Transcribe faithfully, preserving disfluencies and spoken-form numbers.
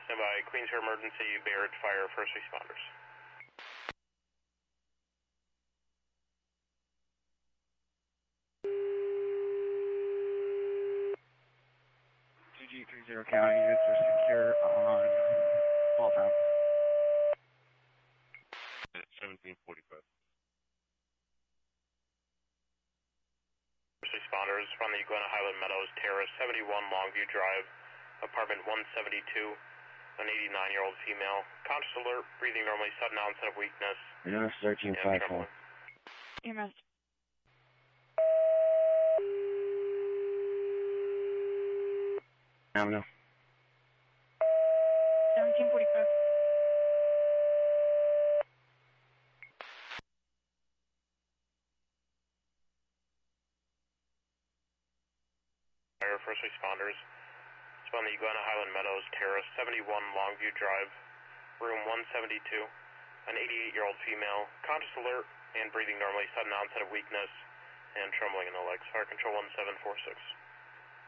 Stand by, Queens Shore Emergency, Baird Fire, first responders. two G three zero County, units are secure on Small Town. seventeen forty-five. First responders from the Glen Highland Meadows Terrace, seventy-one Longview Drive, apartment one seventy-two, an eighty-nine-year-old female, conscious alert, breathing normally, sudden onset of weakness, E M S thirteen five four. E M S. Avenue. seventeen forty-five. Fire, first responders. It's on the Glen Highland Meadows Terrace, seventy-one Longview Drive, room one seventy-two, an eighty-eight-year-old female, conscious alert and breathing normally, sudden onset of weakness and trembling in the legs. Fire control one seven four six.